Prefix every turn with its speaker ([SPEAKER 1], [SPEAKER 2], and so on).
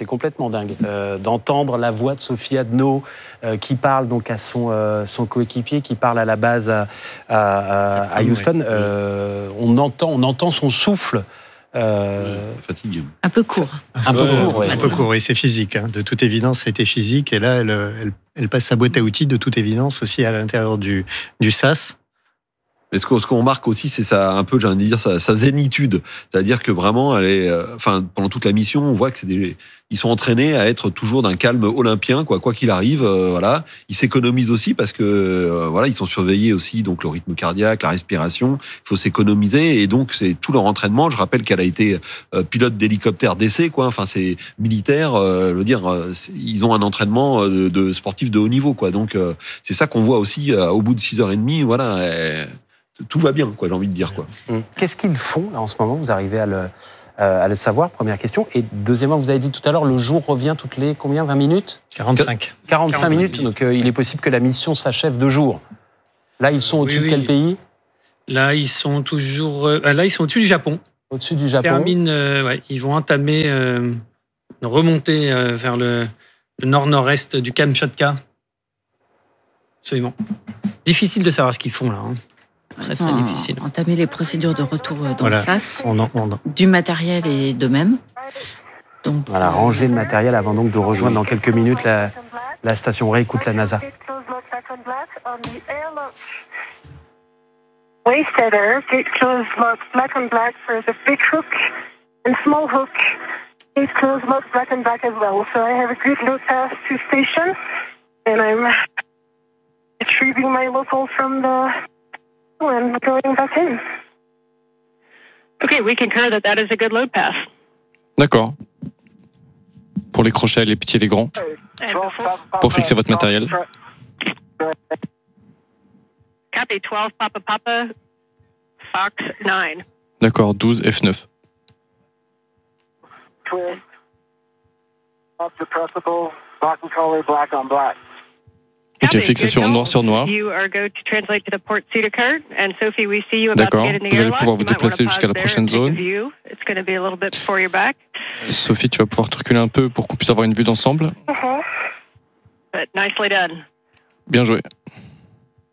[SPEAKER 1] complètement dingue. D'entendre la voix de Sophie Adno qui parle donc à son coéquipier, qui parle à la base à Houston. On entend son souffle.
[SPEAKER 2] Fatigue.
[SPEAKER 3] Un peu court.
[SPEAKER 1] Un peu
[SPEAKER 4] court, et c'est physique. De toute évidence, c'était physique. Et là, elle passe sa boîte à outils, de toute évidence, aussi à l'intérieur du SAS.
[SPEAKER 2] Mais ce qu'on remarque aussi, c'est ça, un peu, j'ai envie de dire, sa zénitude. C'est-à-dire que vraiment, elle est, pendant toute la mission, on voit que ils sont entraînés à être toujours d'un calme olympien, quoi qu'il arrive, voilà. Ils s'économisent aussi parce que, voilà, ils sont surveillés aussi, donc le rythme cardiaque, la respiration. Il faut s'économiser et donc c'est tout leur entraînement. Je rappelle qu'elle a été pilote d'hélicoptère d'essai, quoi. Enfin, c'est militaire. Je veux dire, ils ont un entraînement de sportifs de haut niveau, quoi. Donc, c'est ça qu'on voit aussi au bout de 6h30, voilà. Tout va bien, quoi, j'ai envie de dire, quoi.
[SPEAKER 1] Qu'est-ce qu'ils font là en ce moment? Vous arrivez à le savoir, première question. Et deuxièmement, vous avez dit tout à l'heure, le jour revient toutes les combien? 20 minutes?
[SPEAKER 4] 45
[SPEAKER 1] minutes. Donc il est possible que la mission s'achève 2 jours. Là, ils sont au-dessus de quel pays?
[SPEAKER 5] Là, ils sont toujours. Là, ils sont au-dessus du Japon.
[SPEAKER 1] Au-dessus du Japon.
[SPEAKER 5] Ils vont entamer une remontée vers le nord-nord-est du Kamchatka. Absolument. Difficile de savoir ce qu'ils font là. Très difficile.
[SPEAKER 3] Entamer les procédures de retour dans le SAS,
[SPEAKER 4] on
[SPEAKER 3] du matériel et d'eux-mêmes. Donc,
[SPEAKER 1] voilà, ranger le matériel avant donc de rejoindre dans quelques minutes la station. On réécoute la NASA.
[SPEAKER 6] Waysteader, gate closed, locked, black on black for the big hook and small hook. Gate closed, locked, black on black as well. So I have a good low pass to station, and I'm retrieving my local from the and going back in. Okay, we concur that is a good load pass.
[SPEAKER 7] D'accord. Pour les crochets, les petits et les grands. Pour fixer votre matériel.
[SPEAKER 6] Copy 12 Papa Papa Fox 9.
[SPEAKER 7] D'accord, 12 F9. Ok, fixation noir sur noir. D'accord, vous allez pouvoir vous déplacer jusqu'à la prochaine zone. Sophie, tu vas pouvoir te reculer un peu pour qu'on puisse avoir une vue d'ensemble. Bien joué.